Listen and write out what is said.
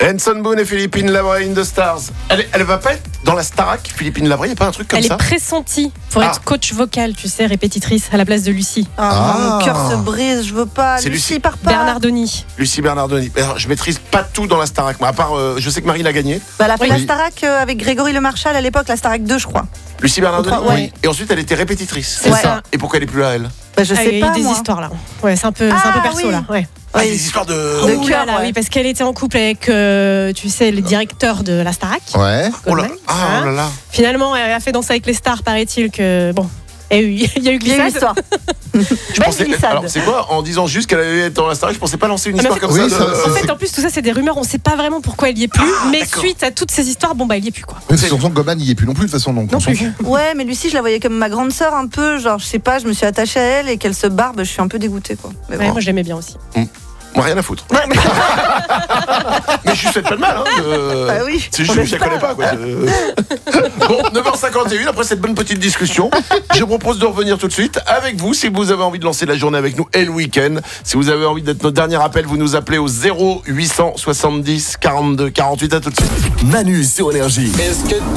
Hanson Boone et Philippine Labray in the Stars. Elle va pas être dans la Starac, Philippine Labray, il n'y a pas un truc comme Elle ça? est pressentie pour être coach vocal, tu sais, répétitrice à la place de Lucie. Mon cœur se brise, je veux pas. C'est Lucie, Lucie. part pas. Bernardoni. Lucie Bernardoni. Alors, je maîtrise pas tout dans la Starac, moi, à part, je sais que Marie l'a gagné. Bah, elle a fait la Oui. Starac avec Grégory Le Marchal à l'époque, la Starac 2, je crois. Lucie Bernardoni, Ouais. oui. Et ensuite, elle était répétitrice. C'est ça. Et pourquoi elle est plus là, elle? Bah, je Ah, sais il y pas. a eu des moi. histoires là. Ouais, c'est un peu perso oui. là. Ouais. Ah, il y a des histoires de... De Ouh cœur, là là, ouais. oui, parce qu'elle était en couple avec, tu sais, le directeur de la Starac. Ouais. Oh là, Goldman. oh là là. Finalement, elle a fait Danser avec les stars, paraît-il que bon, il y a eu Il y a eu glissade. l'histoire. Je pensais, alors, c'est quoi? En disant juste qu'elle allait être dans la Starac, je pensais pas lancer une Ah, mais histoire en fait- comme Oui, ça. ça- En fait, en plus, tout ça, c'est des rumeurs. On sait pas vraiment pourquoi elle y est plus. mais d'accord. suite à toutes ces histoires, bon, bah, elle y est plus, quoi. Mais c'est surtout que Goban n'y est plus non plus de toute façon. Donc Non on s'en plus. fout. Ouais, mais Lucie, je la voyais comme ma grande sœur un peu. Genre, je sais pas, je me suis attachée à elle et qu'elle se barbe, je suis un peu dégoûtée, quoi. Mais Ouais, bon. moi, je l'aimais bien aussi. Moi, rien à foutre. Mais je lui souhaite pas de mal. Hein. Bah oui, C'est juste on que je la espère. connais pas. Quoi. Bon, 9h51, après cette bonne petite discussion, je propose de revenir tout de suite avec vous. Si vous avez envie de lancer la journée avec nous et le week-end, si vous avez envie d'être notre dernier appel, vous nous appelez au 0870 42 48. À tout de suite. Manu sur Énergie.